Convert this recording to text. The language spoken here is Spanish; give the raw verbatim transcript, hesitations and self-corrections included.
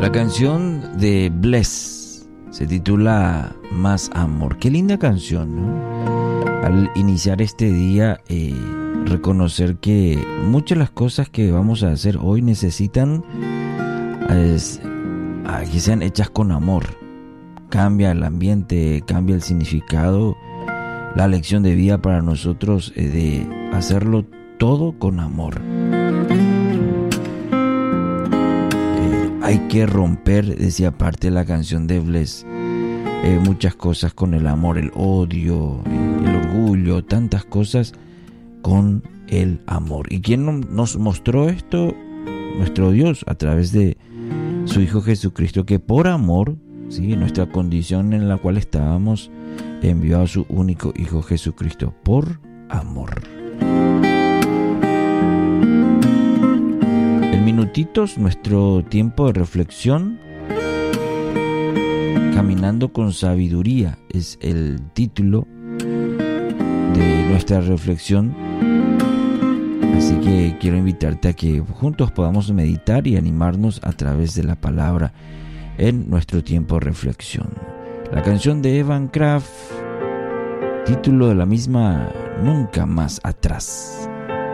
La canción de Bless se titula Más Amor. Qué linda canción, ¿no? Al iniciar este día, eh, reconocer que muchas de las cosas que vamos a hacer hoy necesitan es, a que sean hechas con amor. Cambia el ambiente, cambia el significado, la lección de vida para nosotros eh, de hacerlo todo con amor. Eh, hay que romper, decía parte de la canción de Bless, eh, muchas cosas con el amor, el odio, el orgullo, tantas cosas con el amor. ¿Y quién nos mostró esto? Nuestro Dios, a través de su Hijo Jesucristo, que por amor, ¿sí?, nuestra condición en la cual estábamos, envió a su único Hijo Jesucristo por amor. En minutitos, nuestro tiempo de reflexión, Caminando con Sabiduría, es el título de nuestra reflexión. Así que quiero invitarte a que juntos podamos meditar y animarnos a través de la palabra en nuestro tiempo de reflexión. La canción de Evan Craft, título de la misma, Nunca Más Atrás.